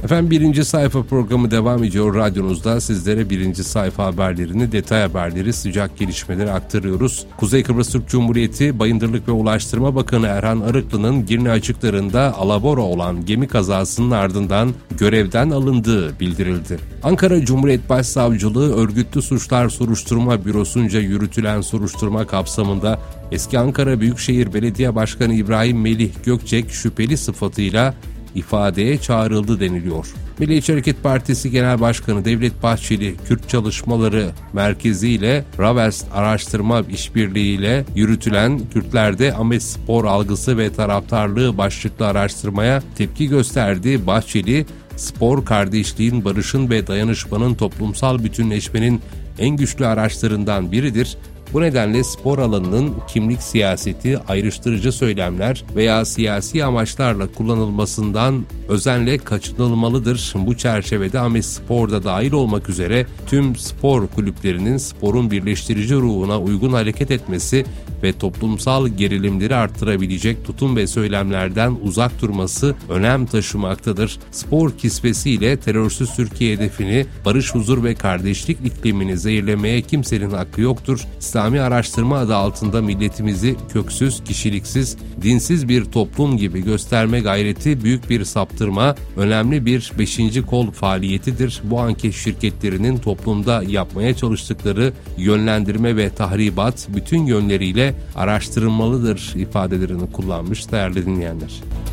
Efendim birinci sayfa programı devam ediyor. Radyonuzda sizlere birinci sayfa haberlerini, detay haberleri, sıcak gelişmeleri aktarıyoruz. Kuzey Kıbrıs Türk Cumhuriyeti Bayındırlık ve Ulaştırma Bakanı Erhan Arıklı'nın Girne açıklarında alabora olan gemi kazasının ardından görevden alındığı bildirildi. Ankara Cumhuriyet Başsavcılığı Örgütlü Suçlar Soruşturma Bürosu'nca yürütülen soruşturma kapsamında eski Ankara Büyükşehir Belediye Başkanı İbrahim Melih Gökçek şüpheli sıfatıyla ifadeye çağrıldı deniliyor. Milliyetçi Hareket Partisi Genel Başkanı Devlet Bahçeli, Kürt Çalışmaları Merkezi ile Ravest Araştırma İşbirliği ile yürütülen Kürtlerde Ahmetspor algısı ve taraftarlığı başlıklı araştırmaya tepki gösterdi. Bahçeli, spor kardeşliğin, barışın ve dayanışmanın toplumsal bütünleşmenin en güçlü araçlarından biridir. Bu nedenle spor alanının kimlik siyaseti, ayrıştırıcı söylemler veya siyasi amaçlarla kullanılmasından özenle kaçınılmalıdır. Bu çerçevede Ahmetspor'da dahil olmak üzere tüm spor kulüplerinin sporun birleştirici ruhuna uygun hareket etmesi ve toplumsal gerilimleri arttırabilecek tutum ve söylemlerden uzak durması önem taşımaktadır. Spor kisvesiyle terörsüz Türkiye hedefini, barış, huzur ve kardeşlik iklimini zehirlemeye kimsenin hakkı yoktur. İslami araştırma adı altında milletimizi köksüz, kişiliksiz, dinsiz bir toplum gibi gösterme gayreti büyük bir saptırma, önemli bir 5. kol faaliyetidir. Bu anket şirketlerinin toplumda yapmaya çalıştıkları yönlendirme ve tahribat bütün yönleriyle araştırılmalıdır ifadelerini kullanmış değerli dinleyenler.